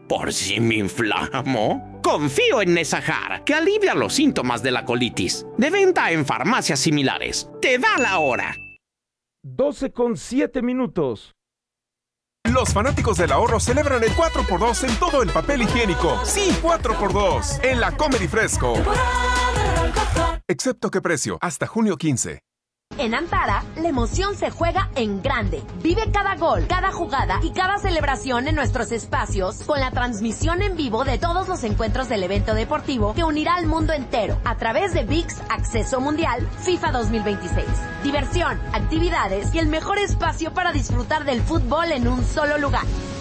¿Por si me inflamo? Confío en Nesajar, que alivia los síntomas de la colitis. De venta en farmacias similares. ¡Te da la hora! 12:07. Los fanáticos del ahorro celebran el 4x2 en todo el papel higiénico. Sí, 4x2 en la Comedy Fresco. Excepto qué precio, hasta junio 15. En Antara, la emoción se juega en grande. Vive cada gol, cada jugada y cada celebración en nuestros espacios con la transmisión en vivo de todos los encuentros del evento deportivo que unirá al mundo entero a través de ViX Acceso Mundial FIFA 2026. Diversión, actividades y el mejor espacio para disfrutar del fútbol en un solo lugar.